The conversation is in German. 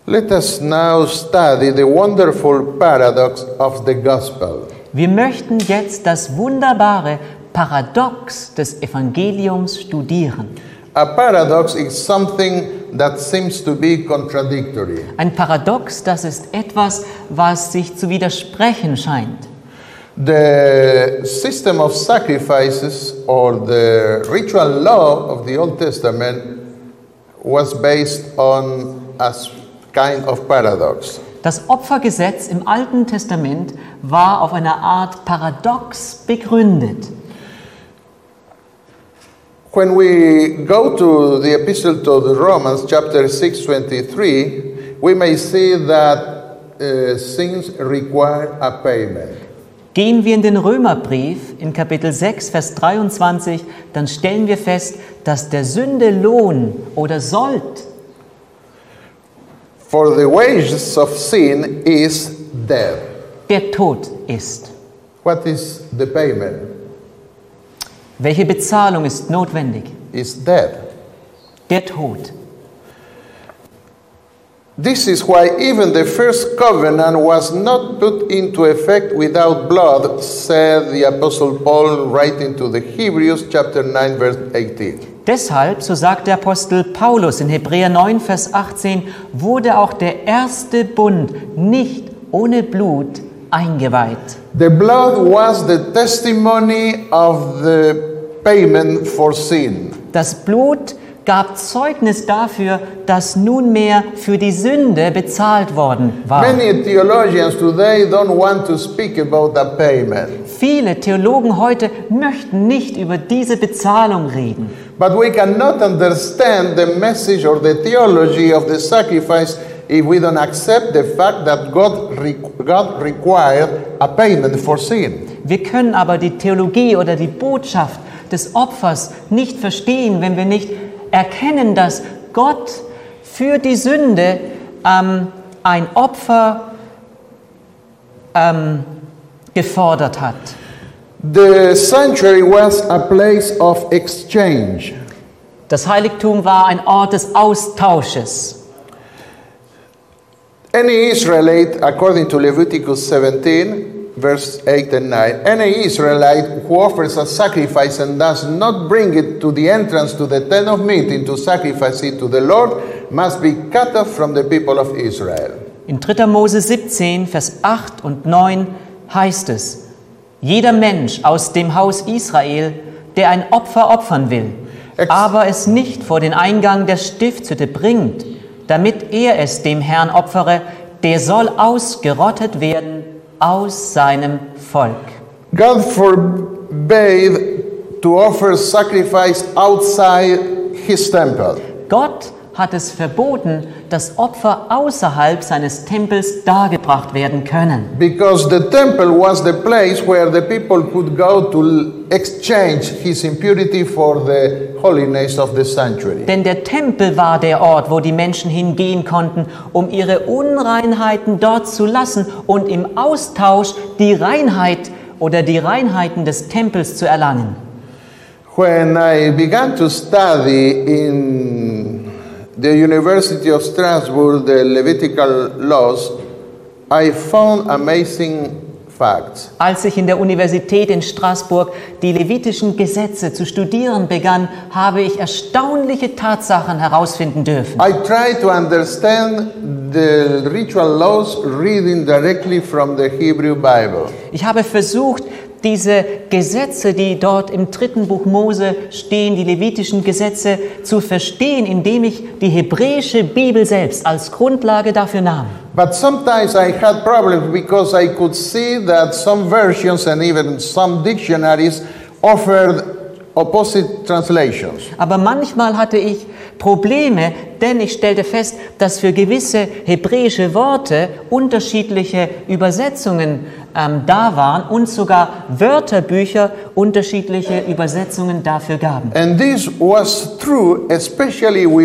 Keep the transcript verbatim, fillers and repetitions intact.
Let us now study the wonderful paradox of the gospel. Wir möchten jetzt das wunderbare Paradox des Evangeliums studieren. A paradox is something that seems to be contradictory. Ein Paradox, das ist etwas, was sich zu widersprechen scheint. The system of sacrifices or the ritual law of the Old Testament was based on a kind of paradox. Das Opfergesetz im Alten Testament war auf einer Art Paradox begründet. When we go to the epistle to the Romans, chapter six, twenty-three, we may see that uh, sins require a payment. Gehen wir in den Römerbrief in Kapitel sechs, Vers dreiundzwanzig, dann stellen wir fest, dass der Sünde Lohn oder Sold, For the wages of sin is death. der Tod ist. What is the payment? Welche Bezahlung ist notwendig? Is death. Der Tod. This is why even the first covenant was not put into effect without blood, said the Apostle Paul writing to the Hebrews, chapter nine, verse eighteen. Deshalb, so sagt der Apostel Paulus in Hebräer neun, Vers achtzehn, wurde auch der erste Bund nicht ohne Blut eingeweiht. The blood was the testimony of the payment for sin. Das Blut gab Zeugnis dafür, dass nunmehr für die Sünde bezahlt worden war. Many theologians today don't want to speak about the payment. Viele Theologen heute möchten nicht über diese Bezahlung reden. But we cannot understand the message or the theology of the sacrifice if we don't accept the fact that God, re- God required a payment for sin. Wir können aber die Theologie oder die Botschaft des Opfers nicht verstehen, wenn wir nicht erkennen, dass Gott für die Sünde ähm, ein Opfer ähm, gefordert hat. The sanctuary was a place of exchange. Das Heiligtum war ein Ort des Austausches. Any Israelite, according to Leviticus seventeen, verse eight and nine, any Israelite who offers a sacrifice and does not bring it to the entrance to the tent of meeting to sacrifice it to the Lord must be cut off from the people of Israel. In dritter Mose siebzehn, Vers acht und neun heißt es: Jeder Mensch aus dem Haus Israel, der ein Opfer opfern will, Ex- aber es nicht vor den Eingang der Stiftshütte bringt, damit er es dem Herrn opfere, der soll ausgerottet werden aus seinem Volk. God forbade to offer sacrifice outside his temple. Gott hat es verboten, dass Opfer außerhalb seines Tempels dargebracht werden können. Because the temple was the place where the people could go to exchange his impurity for the holiness of the sanctuary. Denn der Tempel war der Ort, wo die Menschen hingehen konnten, um ihre Unreinheiten dort zu lassen und im Austausch die Reinheit oder die Reinheiten des Tempels zu erlangen. When I began to study in the University of Strasbourg the Levitical laws, I found amazing facts. Als ich in der Universität in Straßburg die levitischen Gesetze zu studieren begann, habe ich erstaunliche Tatsachen herausfinden dürfen. I tried to understand the ritual laws reading directly from the Hebrew Bible. Ich habe versucht, diese Gesetze, die dort im dritten Buch Mose stehen, die levitischen Gesetze, zu verstehen, indem ich die hebräische Bibel selbst als Grundlage dafür nahm. But sometimes I had problems because I could see that some versions and even some dictionaries offered opposite translations. Aber manchmal hatte ich Probleme, denn ich stellte fest, dass für gewisse hebräische Worte unterschiedliche Übersetzungen ähm, da waren und sogar Wörterbücher unterschiedliche Übersetzungen dafür gaben. And this was true especially with